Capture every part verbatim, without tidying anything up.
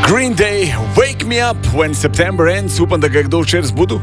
Green Day, Wake Me Up When September Ends. Upam, da ga je kdo včeraj zbudil.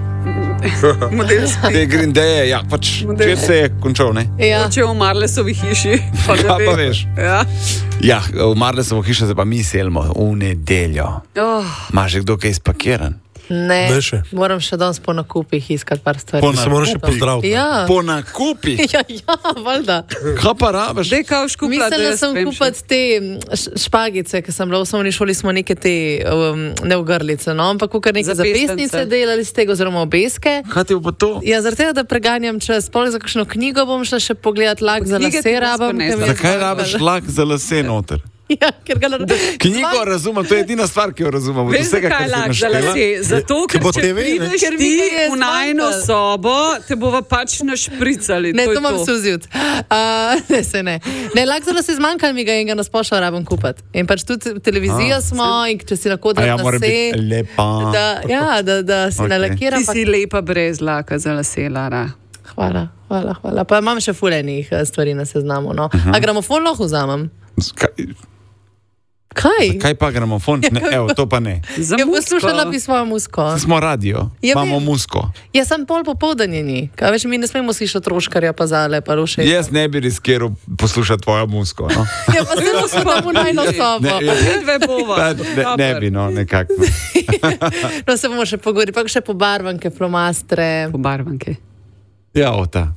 Te Green Day, ja, pač včeraj se je končal, ne? Ja. Če v Marlesovi hiši. Pa, Ja, pa veš. Ja. Ja, v Marlesovo hišo se pa mi selimo v nedeljo. Oh. Ima že kdo kaj spakiran? Ne, Ne še. moram še danes po nakupih iskati par stvari. Po Se moraš še pozdraviti. Ja. Po nakupih? Ja, ja, valjda. Kaj pa rabiš? Dej kao škupla, Mislila sem kupiti te š- špagice, ker sem bila v osnovni šoli, smo neke te um, ne ogrlice, no, ampak kar neke Za zapestnice pestance. delali z tega, oziroma obeske. Kaj ti bo pa to? Ja, zaradi tega, da preganjam čas, pol za kakšno knjigo bom šla še pogledat lak za knjige lase ti rabam. boš ker mi je Zakaj zmanjkalo. rabiš lak za lase noter? Ja, ker ga Knjigo razumem, to je edina stvar, ki jo razumem. Od Veš, vsega, zakaj kar si lak za naštela. lase? Zato, Ker ker bo če te ve, ne? prideš Ker mi ti ga je v najno zmanjkalo. sobo, te bova pač našpricali. Ne, to, to je imam to. suzit. Uh, ne, se ne. Ne, lak za lase zmanjkal mi ga in ga nasplošno rabim kupiti. In pač tudi televizijo smo in če si lahko A da ja, mora biti lase, lepa. da, ja, da, da si Ok. okay. nalakiram. Ti si lepa brez laka za lase, Lara. Hvala, hvala, hvala. Pa imam še fulenih eh, stvari na seznamu. No. Uh -huh. A gramofon lahko vzamem? Kaj, Kaj? kaj pa gramofon? Ne, evo, to pa ne. Za Ja, musko. poslušala bi svojo musko. Smo radio, Ja, imamo vem. musko. Ja, sem pol popoldanje ni. Kaj več mi ne smemo slišati troškarja, pa zale, pa ruše. Jaz ne bi riskiral poslušati tvojo musko. No, Ja, pa zelo smo v najno sobo. ne, ja, Dve bova. pa ne, ne bi, no, nekako. No, se bomo še pogovorili, pa še pobarvanke, flomastre. Pobarvanke. Ja, ota.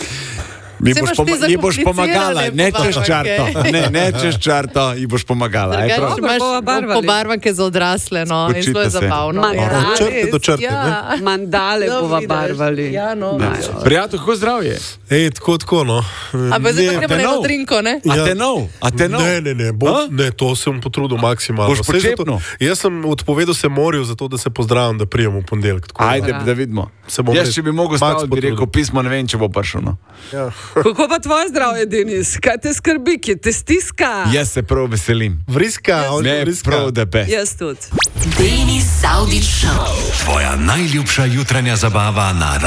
Mi Saj boš, imaš poma ti ji boš pomagala, zakomplicirane ne čez pobarvanke. črto. Ne, ne čez črto, ji boš pomagala. aj prav? Drugače imaš bova barvali. pobarvanke za odrasle, no, in zelo je Spočite se. zabavno. Ma, Ja, od črte res, do črte, ja. Mandale No, bova vidiš. barvali. Ja, no. Prijatelj, kako zdravje? Ej, tako, tako, no. A pa zdaj pa Ne, treba te eno nov. drinko, ne? A Ja. te nov? A te nov? Ne, ne, ne, bo, A? ne, to sem potrudil maksimalno. Boš Saj zato- počepnil? Jaz sem odpovedal se morju, zato da se pozdravim, da prijem v ponedeljek. tako da- Ajde, Ja. da vidimo. Se bom Jaz, res če bi mogel max staviti, bi potrudil. rekel pismo, ne vem, če bo prišel. No. Ja. Kako pa tvoje zdravje, Denis? Kaj te skrbi, ki te stiska? Jaz se prav veselim. Vriska, on Ne, vriska. prav, da best. Jaz tudi. Denis Saudić Show. Tvoja najljubša jutranja zabava na